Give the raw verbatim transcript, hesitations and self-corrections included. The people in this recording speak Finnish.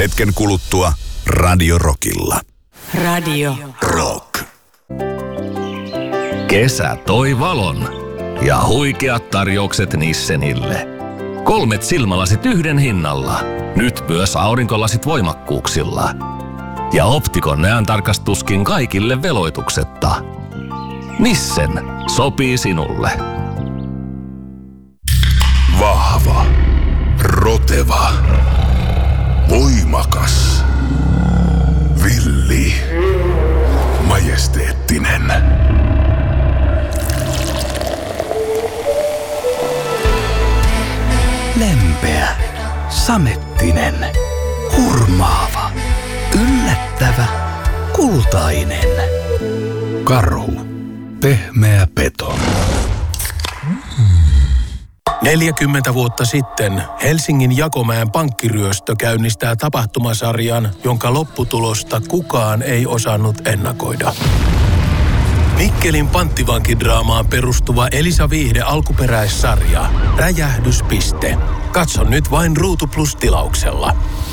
Hetken kuluttua Radio Rockilla. Radio Rock. Kesä toi valon ja huikeat tarjoukset Nissenille. Kolmet silmälasit yhden hinnalla. Nyt myös aurinkolasit voimakkuuksilla. Ja Optikon näöntarkastuskin kaikille veloituksetta. Nissen sopii sinulle. Vahva, roteva, voimakas, villi, majesteettinen. Lempeä, samettinen, hurmaava, yllättävä, kultainen. Karhu, pehmeä peto. neljäkymmentä vuotta sitten Helsingin Jakomäen pankkiryöstö käynnistää tapahtumasarjan, jonka lopputulosta kukaan ei osannut ennakoida. Mikkelin panttivankidraamaan perustuva Elisa Viihde alkuperäissarja Räjähdyspiste. Katso nyt vain Ruutu Plus -tilauksella.